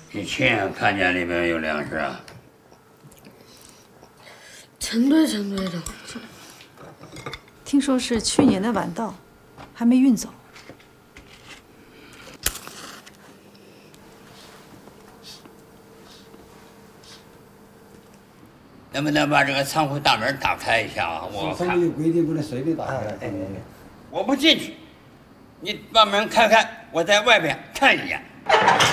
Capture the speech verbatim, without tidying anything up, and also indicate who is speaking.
Speaker 1: 你亲眼看见里面有粮食啊？
Speaker 2: 成堆成堆的。
Speaker 3: 听说是去年的晚到，还没运走。
Speaker 1: 能不能把这个仓库大门打开一下啊？我看。
Speaker 4: 上面有规定，不能随便打开。哎哎哎，
Speaker 1: 我不进去，你把门开开，我在外边看一眼。